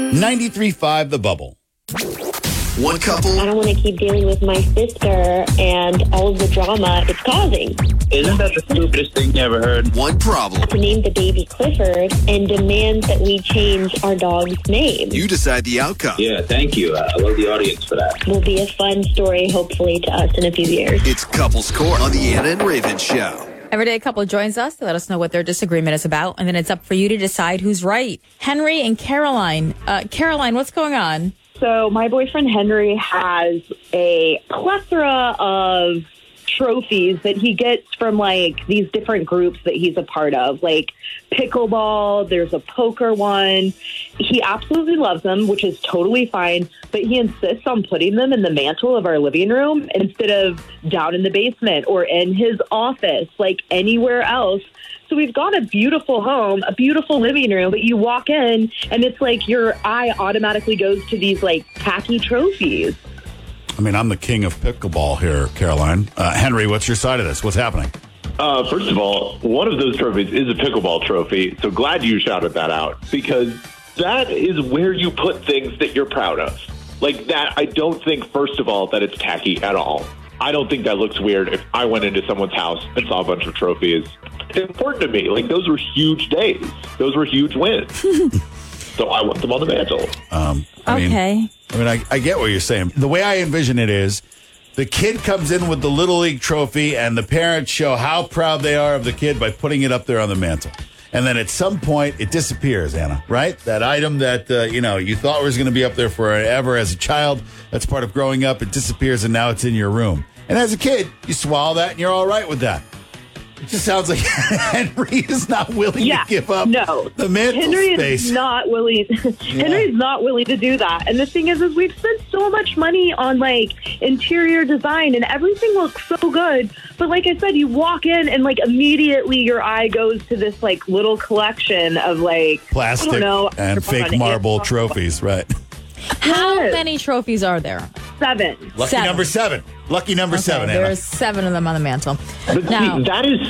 93.5 The Bubble. One couple. I don't want to keep dealing with my sister and all of the drama it's causing. Isn't that the stupidest thing you ever heard? One problem. To name the baby Clifford and demand that we change our dog's name. You decide the outcome. Yeah, thank you. I love the audience for that. Will be a fun story, hopefully, to us in a few years. It's Couples Court on the Anna and Raven Show. Every day a couple joins us to let us know what their disagreement is about, and then it's up for you to decide who's right. Henry and Caroline. Caroline, what's going on? So my boyfriend Henry has a plethora of trophies that he gets from like these different groups that he's a part of, like pickleball, there's a poker one. He absolutely loves them, which is totally fine, but he insists on putting them in the mantle of our living room instead of down in the basement or in his office, like anywhere else. So we've got a beautiful home, a beautiful living room, but you walk in and it's like your eye automatically goes to these like tacky trophies. I mean, I'm the king of pickleball here, Caroline. Henry, what's your side of this? What's happening? First of all, one of those trophies is a pickleball trophy, so glad you shouted that out, because that is where you put things that you're proud of. Like that, I don't think, first of all, that it's tacky at all. I don't think that looks weird if I went into someone's house and saw a bunch of trophies. It's important to me. Like, those were huge days. Those were huge wins. So I want them on the mantle. I get what you're saying. The way I envision it is the kid comes in with the Little League trophy and the parents show how proud they are of the kid by putting it up there on the mantle. And then at some point, it disappears, Anna, right? That item that, you thought was going to be up there forever as a child, that's part of growing up, it disappears and now it's in your room. And as a kid, you swallow that and you're all right with that. It just sounds like Henry is not willing to give up the mantle Henry space. is not willing. Henry's not willing to do that. And the thing is we've spent so much money on like interior design and everything looks so good. But like I said, you walk in and like immediately your eye goes to this like little collection of like plastic and fake marble trophies, right? How many trophies are there? 7. Lucky number 7, Anna. There's 7 of them on the mantle. But see, that is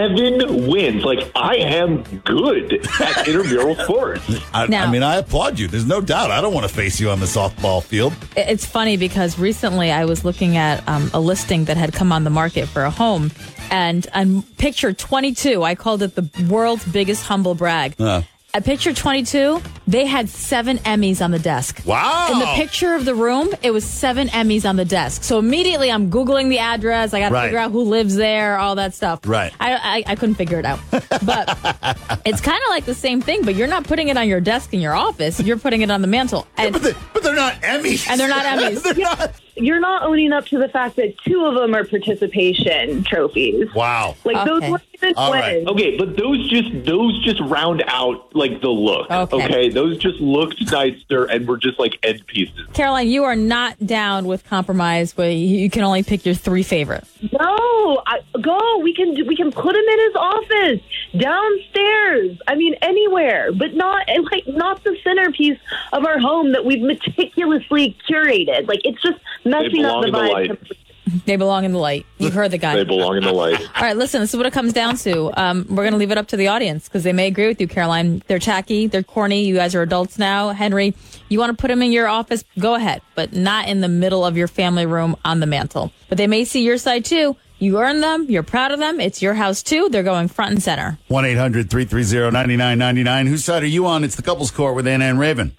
7 wins. Like, I am good at intramural sports. I applaud you. There's no doubt. I don't want to face you on the softball field. It's funny because recently I was looking at a listing that had come on the market for a home, and on picture 22, I called it the world's biggest humble brag. At picture 22, they had 7 Emmys on the desk. Wow. In the picture of the room, it was 7 Emmys on the desk. So immediately I'm Googling the address. I got to figure out who lives there, all that stuff. Right. I couldn't figure it out. But it's kind of like the same thing, but you're not putting it on your desk in your office. You're putting it on the mantle. And, but they're not Emmys. And they're not Emmys. You're not owning up to the fact that 2 of them are participation trophies. Wow. Like those weren't even wins. Right. Okay, but those just round out like the look. Okay, those just looked nicer and were just like end pieces. Caroline, you are not down with compromise where you can only pick your 3 favorite. No, go. We can put him in his office, downstairs. I mean, anywhere, but not the centerpiece of our home that we've meticulously curated. Like it's just messing up the vibe. They belong in the light. You've heard the guy. They belong in the light. All right, listen, this is what it comes down to. We're going to leave it up to the audience because they may agree with you, Caroline. They're tacky. They're corny. You guys are adults now. Henry, you want to put them in your office? Go ahead, but not in the middle of your family room on the mantle. But they may see your side, too. You earned them. You're proud of them. It's your house, too. They're going front and center. 1-800-330-9999. Whose side are you on? It's the Couples Court with Anna and Raven.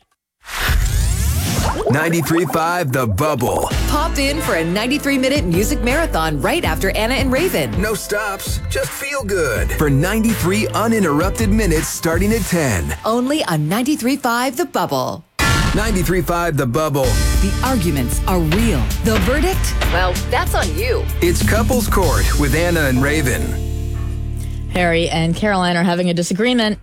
93.5 The Bubble. Pop in for a 93-minute music marathon right after Anna and Raven. No stops, just feel good. For 93 uninterrupted minutes starting at 10. Only on 93.5 The Bubble. 93.5 The Bubble. The arguments are real. The verdict? Well, that's on you. It's Couples Court with Anna and Raven. Harry and Caroline are having a disagreement.